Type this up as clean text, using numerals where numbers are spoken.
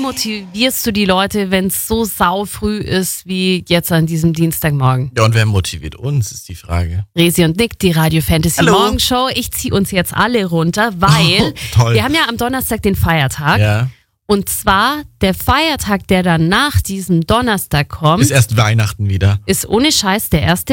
motivierst du die Leute, wenn es so saufrüh ist wie jetzt an diesem Dienstagmorgen? Ja, und wer motiviert uns, ist die Frage. Resi und Nick, die Radio Fantasy Hallo. Morgenshow. Ich ziehe uns jetzt alle runter, weil Toll. wir haben ja am Donnerstag den Feiertag. Ja. Und zwar der Feiertag, der dann nach diesem Donnerstag kommt, Ist erst Weihnachten wieder. ist ohne Scheiß der erste